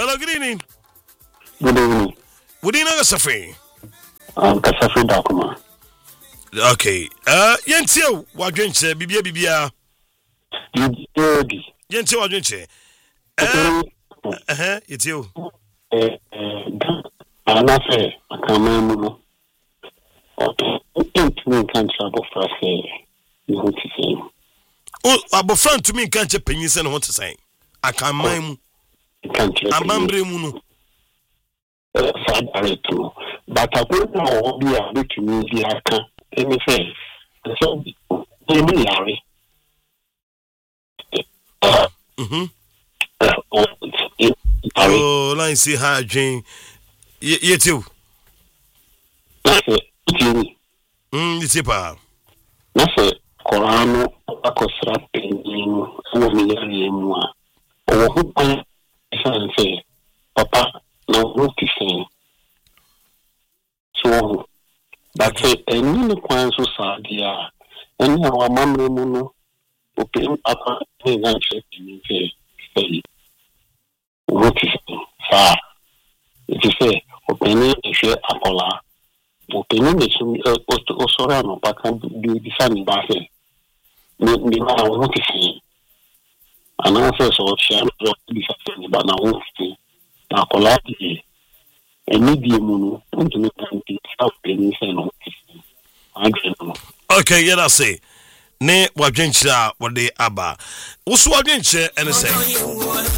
Hello, good evening. Good evening. Good evening, Kasafi. Kasafi Dakuma. Okay. Yentio, Wadrinche, Bibia. Yentio, Wadrinche. It's you. I'm not fair. I can't remember. Me can't travel for a say. You want to say? Oh, I'm friend to me, can't you penny send what to say? I can't mind. I'm Munu. But I don't know be a bit to me. I can't anything. So, maybe Larry. Oh, let's see how Jane. You too. That's it. It's a power. That's it. Corano, a cosrapping in 4 million. Or who can say, Papa, no, what to say. So, that's it. And you know, so sad, yeah. And our mamma mono, open up and say, what to say, far. If you say, open if you're a collar. Opening the Osorano, but can be decided by him. Maybe I want to see. And I first of sham but now won't see. Now, Colati, a medium, and to make self anything. I don't know. Okay, yeah, that's it. Ne, what drink what they abba. Also, what drink and say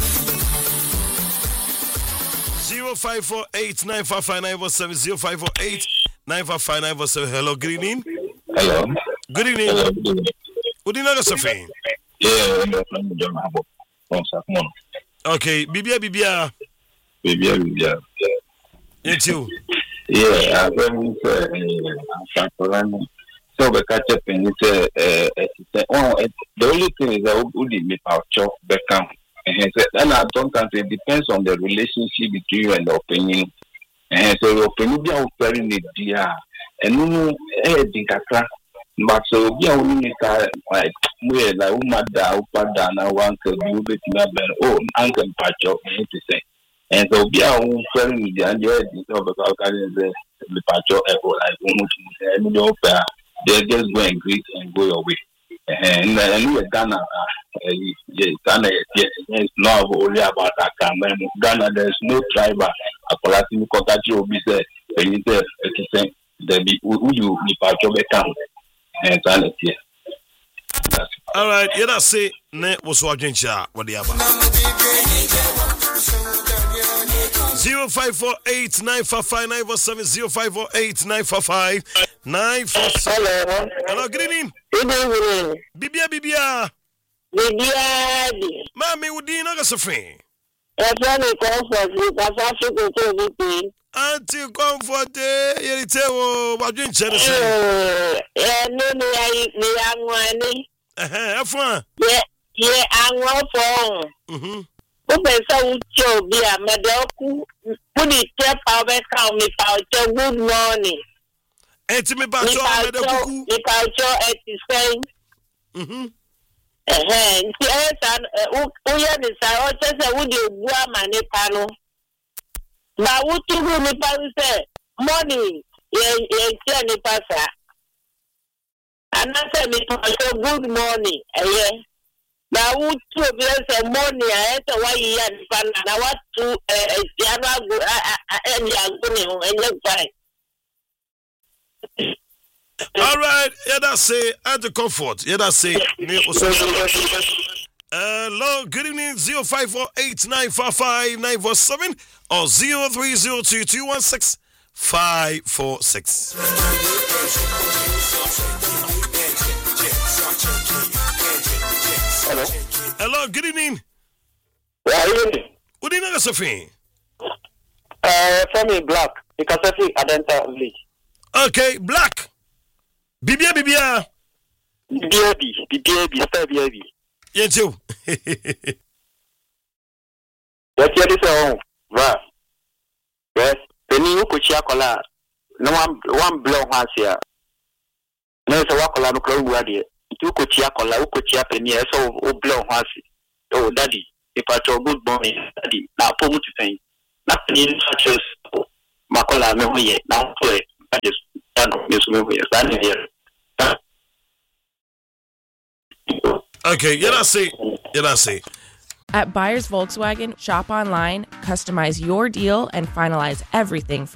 0548955947 0548955947. Hello, good evening. Hello. Good evening. Hello. Good evening, Sophie. Yeah, okay, Bibia. It's you. Yeah, I'm going to so the catch up and it's the only thing is that we need our chop become. And I don't think it depends on the relationship between you and the opinion. And so your opinion is very near. And no, but so we are only like we like Umada, Upadana, one could do it in a oh, Uncle Pacho, to say. And so we are very near and you're the Pacho, like they just go and greet and go away. And we Ghana, Ghana is not only about that. Ghana, there's no tribe. A Palatino Cocachi will be said, when you say, there be you part of a town. And sanity. All right, yeah, that's it. Ne was watching chat. What the other 0548955947 0548955947. Hello, good evening. Good evening. Bibia. Mami, Udin, I got a friend. Anti-comfort, Yeritewo, what you said? Yeah, I'm one for. So, Joe, be a Madoku, put it up, I'll become me for good morning. And to me, about your at the same. Yes, and we are the Sarah, would you go, Manipano? But what to do, Nipan say, morning, yeah, Nipasa. And I said, good morning, yeah. Now, would to bless a morning, I had to why you had fun, and I want to, and you're fine. All right, yeah, that's it. At the comfort, yeah, that's it. Hello, good evening. 0548955947 or 0302216546. Hello. Hello, good evening. Good evening, Sophie. For me, Black. Because Sophie, Adenta Village. Okay, Black. Bibia. Baby. Yes, you. That's your own. Yes, the new Kuchiakola. No one blow has here. No, it's a Wakola no club ready. You Kuchiakola, Ukuchia penny, so blow has. Oh, daddy, if I told good morning, daddy, now for what to say. in such as Makola Memoye, now play. I just don't here. Okay, I see. At Buyers Volkswagen, shop online, customize your deal, and finalize everything